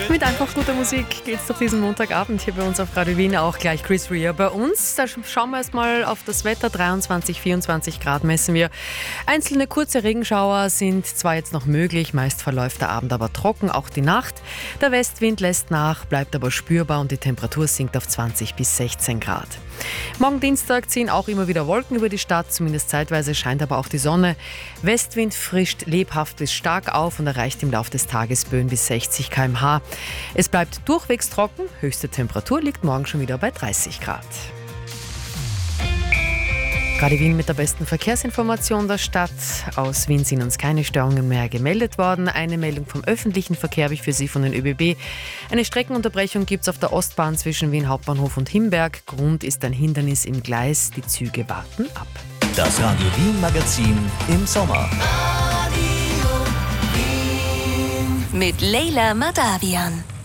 Mit einfach guter Musik geht's durch diesen Montagabend hier bei uns auf Radio Wien, auch gleich Chris Rea bei uns. Da schauen wir erstmal auf das Wetter. 23, 24 Grad messen wir. Einzelne kurze Regenschauer sind zwar jetzt noch möglich, meist verläuft der Abend aber trocken, auch die Nacht. Der Westwind lässt nach, bleibt aber spürbar und die Temperatur sinkt auf 20 bis 16 Grad. Morgen Dienstag ziehen auch immer wieder Wolken über die Stadt, zumindest zeitweise scheint aber auch die Sonne. Westwind frischt lebhaft bis stark auf und erreicht im Laufe des Tages Böen bis 60 km/h. Es bleibt durchwegs trocken, höchste Temperatur liegt morgen schon wieder bei 30 Grad. Radio Wien mit der besten Verkehrsinformation der Stadt. Aus Wien sind uns keine Störungen mehr gemeldet worden. Eine Meldung vom öffentlichen Verkehr habe ich für Sie von den ÖBB. Eine Streckenunterbrechung gibt es auf der Ostbahn zwischen Wien Hauptbahnhof und Himberg. Grund ist ein Hindernis im Gleis. Die Züge warten ab. Das Radio Wien Magazin im Sommer. Mit Leila Madavian.